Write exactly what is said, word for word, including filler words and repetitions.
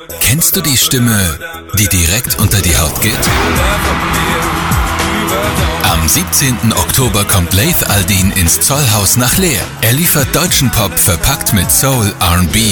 Kennst du die Stimme, die direkt unter die Haut geht? Am siebzehnten Oktober kommt Laith Al-Deen ins Zollhaus nach Leer. Er liefert deutschen Pop verpackt mit Soul, R und B